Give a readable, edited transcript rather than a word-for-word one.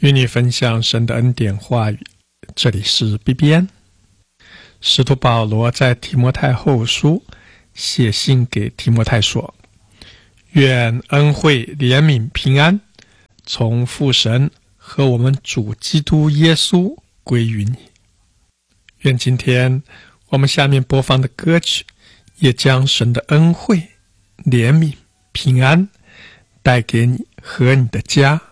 与你分享神的恩典话语，这里是 BBN。 使徒保罗在提摩太后书写信给提摩太说，愿恩惠、怜悯、平安从父神和我们主基督耶稣归于你。愿今天我们下面播放的歌曲也将神的恩惠、怜悯、平安带给你和你的家。